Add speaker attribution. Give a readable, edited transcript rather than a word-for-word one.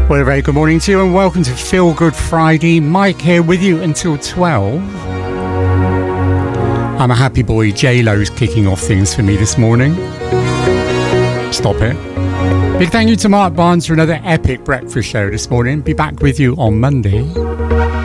Speaker 1: Well, a very good morning to you and welcome to Feel Good Friday. Mike here with you until 12. I'm a happy boy. J-Lo's kicking off things for me this morning. Stop it. Big thank you to Mark Barnes for another epic breakfast show this morning. Be back with you on Monday.